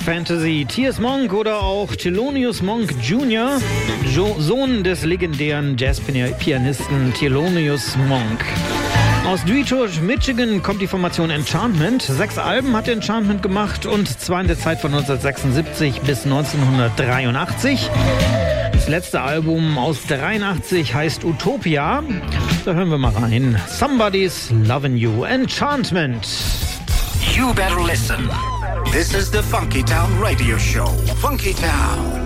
Fantasy. T.S. Monk oder auch Thelonious Monk Jr., Sohn des legendären Jazzpianisten Thelonious Monk. Aus Detroit, Michigan kommt die Formation Enchantment. 6 Alben hat Enchantment gemacht und zwar in der Zeit von 1976 bis 1983. Das letzte Album aus 83 heißt Utopia. Da hören wir mal rein. Somebody's Lovin' You, Enchantment. You better listen. This is the Funky Town Radio Show. Funky Town.